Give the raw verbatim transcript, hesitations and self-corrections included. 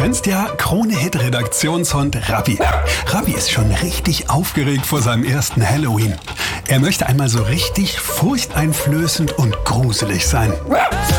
kennst ja Krone-Hit-Redaktionshund Rappi. Rappi ist schon richtig aufgeregt vor seinem ersten Halloween. Er möchte einmal so richtig furchteinflößend und gruselig sein.